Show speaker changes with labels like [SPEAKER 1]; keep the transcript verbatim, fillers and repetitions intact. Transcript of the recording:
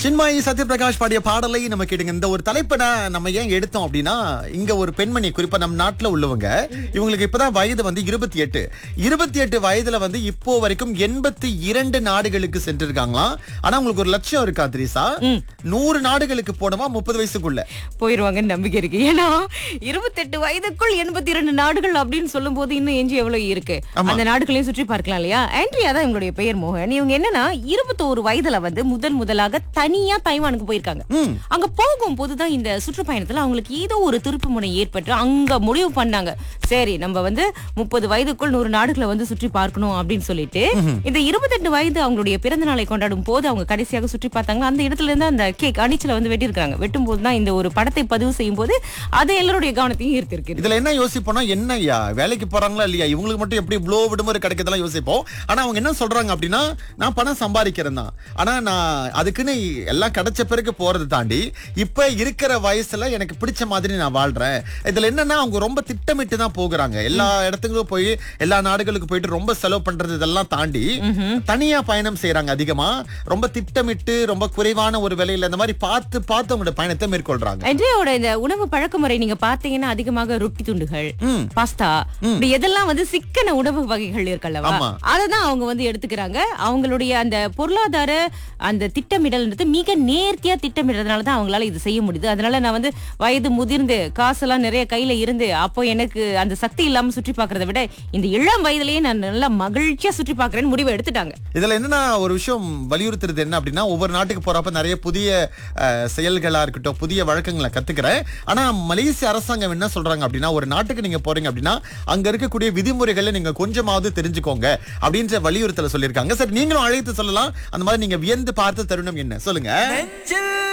[SPEAKER 1] சின்மயி சத்யபிரகாஷ் பாடிய பாடலை நம்ம கேட்டுங்க. இந்த ஒரு தலைப்பை நம்ம ஏன் எடுத்தோம் அப்படின்னா, இங்க ஒரு பெண்மணி, குறிப்பா நம்ம நாட்டுல உள்ளவங்க, இவங்களுக்கு இப்பதான் வயது வந்து இருபத்தி எட்டு இருபத்தி எட்டு வயதுல வந்து இப்போ வரைக்கும் எண்பத்தி இரண்டு நாடுகளுக்கு சென்றிருக்காங்களாம். ஆனா உங்களுக்கு ஒரு லட்சம் இருக்கா திரிசா? நூறு நாடுகளுக்கு போனோமா முப்பது வயசுக்குள்ள
[SPEAKER 2] போயிருவாங்கன்னு நம்பிக்கை இருக்கு. ஏன்னா இருபத்தி எட்டு வயதுக்குள் எண்பத்தி இரண்டு நாடுகள் அப்படின்னு சொல்லும் போது இன்னும் எஞ்சி எவ்வளவு இருக்கு. அந்த நாடுகளையும் சுற்றி பார்க்கலாம் இல்லையா? ஆண்ட்ரியா தான் இவங்களுடைய பெயர். மோகன் இவங்க என்னன்னா இருபத்தோரு வயதுல வந்து முதல் முதலாக தனியா தைவானுக்கு போயிருக்காங்க. அங்க போகும் போதுதான் இந்த சுற்றுப்பயணத்துல அவங்களுக்கு ஏதோ ஒரு திருப்பு முனை ஏற்பட்டு அங்க முடிவு பண்ணாங்க, சரி நம்ம வந்து முப்பது வயதுக்குள் நூறு நாடுகளை வந்து சுற்றி பார்க்கணும் அப்படின்னு சொல்லிட்டு இந்த இருபத்தி எட்டு வயது அவங்களுடைய பிறந்த நாளை கொண்டாடும் போது அவங்க கடைசியாக சுற்றி பார்த்தாங்க. அந்த இடத்துல இருந்து அந்த கேக் அணிச்சில வந்து வெட்டி இருக்காங்க. வெட்டும் போதுதான் இந்த ஒரு படத்தை பதிவு செய்யும் போது அது எல்லாருடைய கவனத்தையும் ஈர்த்திருக்கு.
[SPEAKER 1] இதுல என்ன யோசிப்போம்னா, என்னய்யா வேலைக்கு போறாங்களா இல்லையா, இவங்களுக்கு மட்டும் எப்படி இவ்வளோ விடுமுறை கிடைக்கிறதெல்லாம் யோசிப்போம். ஆனா அவங்க என்ன சொல்றாங்க அப்படின்னா, நான் பணம் சம்பாதிக்கிறேன் தான், ஆனா நான் அதுக்குன்னு எல்லாம் கிடைச்ச பிறகு போறது தாண்டி இப்ப இருக்கிற வயசுல எனக்கு பிடிச்ச மாதிரி நான் வாழ்றேன். இதுல என்னன்னா அவங்க ரொம்ப திட்டமிட்டு தான் போகிறாங்க. எல்லா இடத்துக்கும் போய் எல்லா நாடுகளுக்கு போயிட்டு ரொம்ப செலவு பண்றது இதெல்லாம் தாண்டி தனியா பயணம் செய்யறாங்க. அதிகமா ரொம்ப திட்டமிட்டு ரொம்ப குறைவான ஒரு விலையில இந்த மாதிரி பார்த்து பார்த்து அவங்களோட பயணத்தை மேற்கொள்றாங்க.
[SPEAKER 2] இந்த உணவு பழக்க முறை நீங்க பாத்தீங்கன்னா அதிகமாக ரொட்டி துண்டுகள், பாஸ்தா, இப்படி எதெல்லாம் வந்து சிக்கன உணவு வகைகள் இருக்கல்லவா, அததான் அவங்க வந்து எடுத்துக்கிறாங்க. அவங்களுடைய அந்த பொருளாதார அந்த திட்டமிடல்ன்றது மிக நேர்த்தியா திட்டமிடுறதுனாலதான் அவங்களால இது செய்ய முடியுது. அதனால நான் வந்து வயது முதிர்ந்து காசெல்லாம் நிறைய கையில இருந்து அப்போ எனக்கு அந்த சக்தி இல்லாம சுற்றி பார்க்கறத விட இந்த இளம் வயதிலேயே நான் நல்லா மகிழ்ச்சியா சுற்றி பார்க்கறேன்னு முடிவு எடுத்துட்டாங்க.
[SPEAKER 1] இதுல என்னன்னா ஒரு விஷயம் வலியுறுத்துறது என்ன அப்படின்னா, ஒவ்வொரு நாட்டுக்கு போறப்ப நிறைய புதிய செயல்களா இருக்கட்டும், புதிய வழக்கங்களை கத்துக்கிறேன். ஆனா மலேசிய அரசாங்கம் என்ன சொல்றாங்க அப்படின்னா, ஒரு நாட்டுக்கு நீங்க போறீங்க அப்படின்னா அங்க இருக்கக்கூடிய விதிமுறைகளை நீங்க கொஞ்சமாவது தெரிஞ்சுக்கோங்க அப்படின்ற வலியுறுத்தல சொல்லியிருக்காங்க. சரி, நீங்களும் அழைத்து சொல்லலாம். அந்த மாதிரி நீங்க வியந்து பார்த்த தருணம் என்ன சொல்லுங்க.